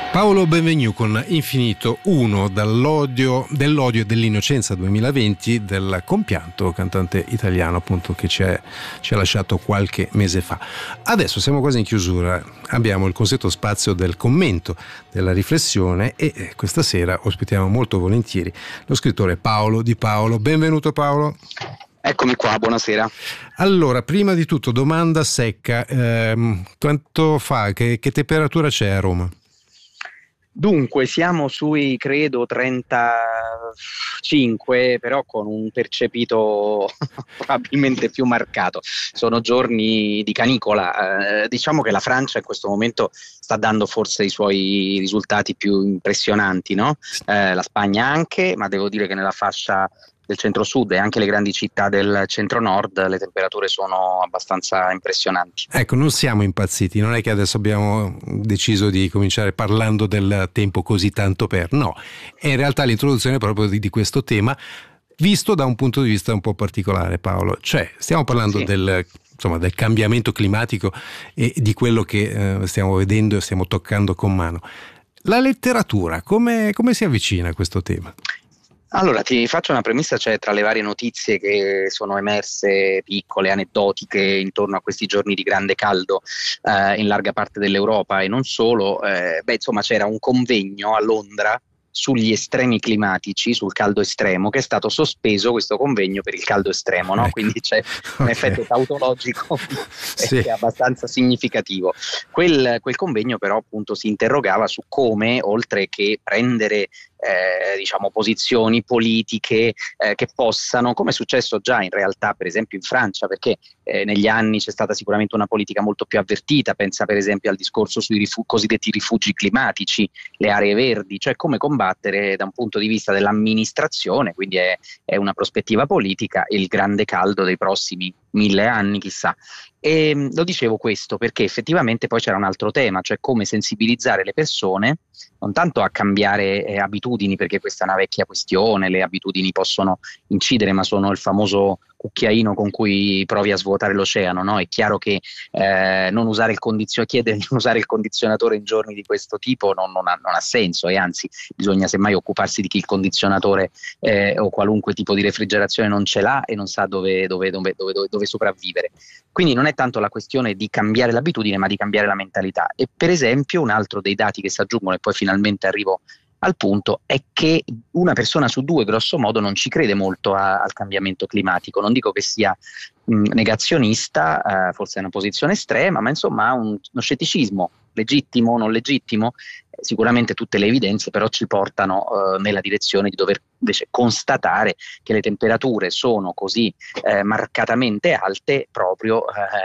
Paolo Benvenu con Infinito 1 dell'odio e dell'innocenza 2020 del compianto cantante italiano, appunto, che ci ha lasciato qualche mese fa. Adesso siamo quasi in chiusura, abbiamo il consueto spazio del commento, della riflessione, e questa sera ospitiamo molto volentieri lo scrittore Paolo Di Paolo. Benvenuto Paolo. Eccomi qua, buonasera. Allora, prima di tutto, domanda secca, quanto fa, che temperatura c'è a Roma? Dunque, siamo sui, credo, 35, però con un percepito probabilmente più marcato. Sono giorni di canicola. Diciamo che la Francia in questo momento sta dando forse i suoi risultati più impressionanti, no? La Spagna anche, ma devo dire che nella fascia del centro-sud e anche le grandi città del centro-nord le temperature sono abbastanza impressionanti. Ecco, non siamo impazziti, non è che adesso abbiamo deciso di cominciare parlando del tempo così tanto per, no, è in realtà l'introduzione proprio di questo tema visto da un punto di vista un po' particolare, Paolo, cioè stiamo parlando del cambiamento climatico e di quello che stiamo vedendo e stiamo toccando con mano. La letteratura come si avvicina a questo tema? Allora, ti faccio una premessa, cioè tra le varie notizie che sono emerse, piccole, aneddotiche, intorno a questi giorni di grande caldo in larga parte dell'Europa e non solo, c'era un convegno a Londra sugli estremi climatici, sul caldo estremo, che è stato sospeso questo convegno per il caldo estremo, no? Ecco. Quindi c'è un effetto tautologico che è abbastanza significativo. Quel convegno però appunto si interrogava su come, oltre che prendere posizioni politiche che possano, come è successo già in realtà per esempio in Francia, perché negli anni c'è stata sicuramente una politica molto più avvertita, pensa per esempio al discorso sui cosiddetti rifugi climatici, le aree verdi, cioè come combattere da un punto di vista dell'amministrazione, quindi è una prospettiva politica, il grande caldo dei prossimi 1000 anni chissà. E lo dicevo questo perché effettivamente poi c'era un altro tema, cioè come sensibilizzare le persone non tanto a cambiare abitudini, perché questa è una vecchia questione, le abitudini possono incidere, ma sono il famoso cucchiaino con cui provi a svuotare l'oceano, no? È chiaro che non usare chiedere di non usare il condizionatore in giorni di questo tipo non ha senso, e anzi bisogna semmai occuparsi di chi il condizionatore o qualunque tipo di refrigerazione non ce l'ha e non sa dove sopravvivere. Quindi non è tanto la questione di cambiare l'abitudine, ma di cambiare la mentalità. E per esempio un altro dei dati che si aggiungono, e poi finalmente arrivo al punto, è che una persona su due grosso modo non ci crede molto al cambiamento climatico. Non dico che sia negazionista, forse è una posizione estrema, ma insomma ha uno scetticismo legittimo, non legittimo. Sicuramente tutte le evidenze però ci portano nella direzione di dover invece constatare che le temperature sono così marcatamente alte proprio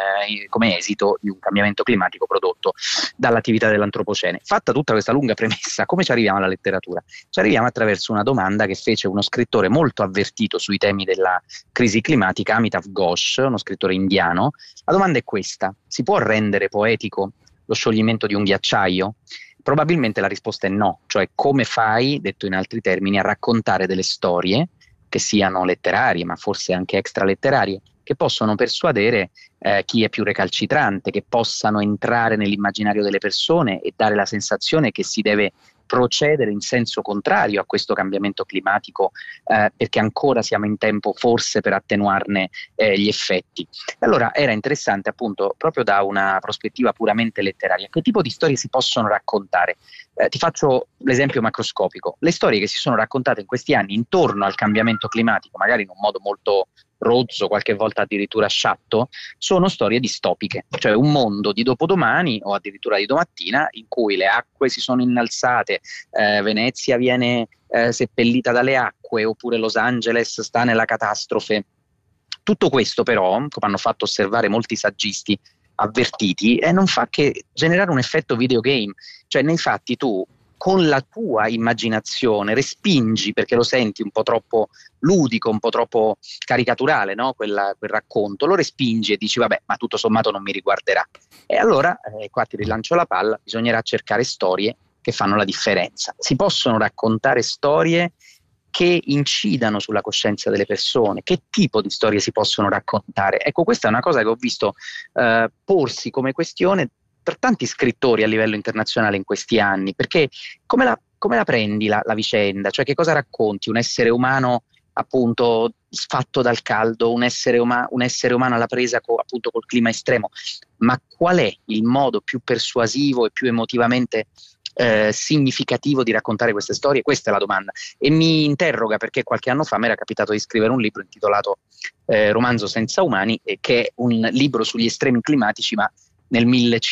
come esito di un cambiamento climatico prodotto dall'attività dell'antropocene. Fatta tutta questa lunga premessa, come ci arriviamo alla letteratura? Ci arriviamo attraverso una domanda che fece uno scrittore molto avvertito sui temi della crisi climatica, Amitav Ghosh, uno scrittore indiano. La domanda è questa: si può rendere poetico lo scioglimento di un ghiacciaio? Probabilmente la risposta è no, cioè come fai, detto in altri termini, a raccontare delle storie che siano letterarie, ma forse anche extraletterarie, che possono persuadere chi è più recalcitrante, che possano entrare nell'immaginario delle persone e dare la sensazione che si deve procedere in senso contrario a questo cambiamento climatico, perché ancora siamo in tempo forse per attenuarne gli effetti. Allora era interessante appunto proprio da una prospettiva puramente letteraria che tipo di storie si possono raccontare. Ti faccio l'esempio macroscopico: le storie che si sono raccontate in questi anni intorno al cambiamento climatico, magari in un modo molto rozzo, qualche volta addirittura sciatto, sono storie distopiche, cioè un mondo di dopodomani o addirittura di domattina in cui le acque si sono innalzate, Venezia viene seppellita dalle acque, oppure Los Angeles sta nella catastrofe. Tutto questo però, come hanno fatto osservare molti saggisti avvertiti, non fa che generare un effetto videogame, cioè nei fatti tu con la tua immaginazione respingi, perché lo senti un po' troppo ludico, un po' troppo caricaturale, no? quel racconto, lo respingi e dici vabbè, ma tutto sommato non mi riguarderà. E allora, qua ti rilancio la palla, bisognerà cercare storie che fanno la differenza. Si possono raccontare storie che incidano sulla coscienza delle persone. Che tipo di storie si possono raccontare? Ecco, questa è una cosa che ho visto porsi come questione per tanti scrittori a livello internazionale in questi anni, perché come la prendi la vicenda? Cioè, che cosa racconti? Un essere umano appunto sfatto dal caldo, un essere umano alla presa appunto col clima estremo, ma qual è il modo più persuasivo e più emotivamente significativo di raccontare queste storie? Questa è la domanda, e mi interroga perché qualche anno fa mi era capitato di scrivere un libro intitolato Romanzo senza umani, che è un libro sugli estremi climatici, ma nel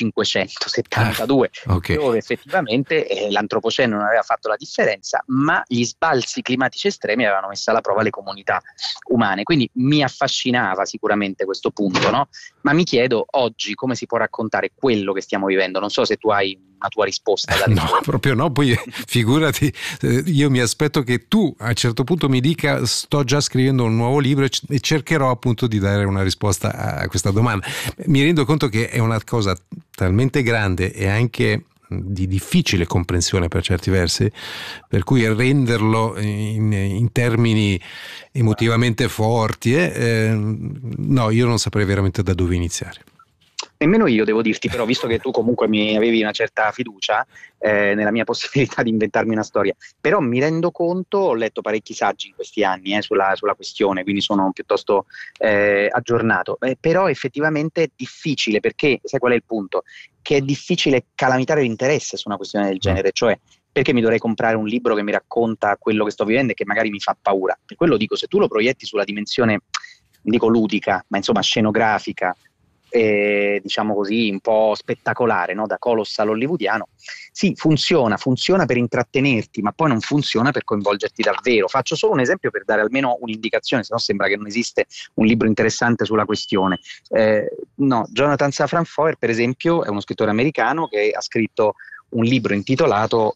1572, okay. dove effettivamente l'antropoceno non aveva fatto la differenza, ma gli sbalzi climatici estremi avevano messo alla prova le comunità umane. Quindi mi affascinava sicuramente questo punto, no? Ma mi chiedo oggi come si può raccontare quello che stiamo vivendo. Non so se tu hai una tua risposta da No, proprio no, poi figurati, io mi aspetto che tu a un certo punto mi dica sto già scrivendo un nuovo libro e cercherò appunto di dare una risposta a questa domanda. Mi rendo conto che è una cosa talmente grande e anche di difficile comprensione per certi versi, per cui renderlo in termini emotivamente forti, no, io non saprei veramente da dove iniziare. Nemmeno io, devo dirti, però, visto che tu comunque mi avevi una certa fiducia nella mia possibilità di inventarmi una storia, però mi rendo conto, ho letto parecchi saggi in questi anni sulla questione, quindi sono piuttosto aggiornato, però effettivamente è difficile, perché sai qual è il punto? Che è difficile calamitare l'interesse su una questione del genere, cioè perché mi dovrei comprare un libro che mi racconta quello che sto vivendo e che magari mi fa paura? Per quello dico, se tu lo proietti sulla dimensione, non dico ludica, ma insomma scenografica, diciamo così, un po' spettacolare, no? Da colossal hollywoodiano, sì, funziona per intrattenerti, ma poi non funziona per coinvolgerti davvero. Faccio solo un esempio per dare almeno un'indicazione, se no sembra che non esiste un libro interessante sulla questione. No, Jonathan Safran Foer, per esempio, è uno scrittore americano che ha scritto un libro intitolato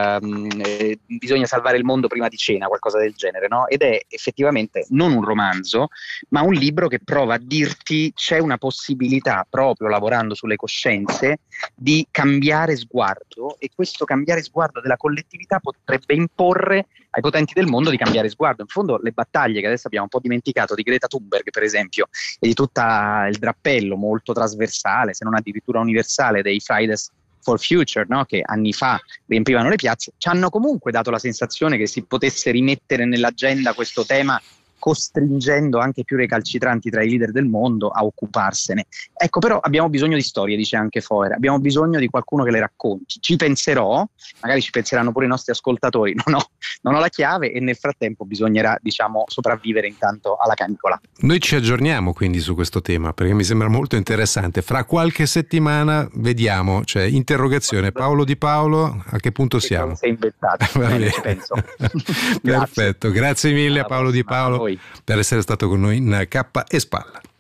Bisogna salvare il mondo prima di cena, qualcosa del genere, no? Ed è effettivamente non un romanzo, ma un libro che prova a dirti c'è una possibilità, proprio lavorando sulle coscienze, di cambiare sguardo, e questo cambiare sguardo della collettività potrebbe imporre ai potenti del mondo di cambiare sguardo. In fondo le battaglie che adesso abbiamo un po' dimenticato, di Greta Thunberg per esempio, e di tutto il drappello molto trasversale, se non addirittura universale, dei Fridays for Future, no? Che anni fa riempivano le piazze, ci hanno comunque dato la sensazione che si potesse rimettere nell'agenda questo tema, costringendo anche più recalcitranti tra i leader del mondo a occuparsene. Ecco, però abbiamo bisogno di storie, dice anche Foer, abbiamo bisogno di qualcuno che le racconti. Ci penserò, magari ci penseranno pure i nostri ascoltatori, non ho la chiave, e nel frattempo bisognerà, diciamo, sopravvivere intanto alla canicola. Noi ci aggiorniamo quindi su questo tema, perché mi sembra molto interessante. Fra qualche settimana vediamo, cioè interrogazione, Paolo Di Paolo, a che punto siamo? Sei inventato, ci penso. Perfetto, grazie mille a Paolo Di Paolo per essere stato con noi in Cappa e Spalla.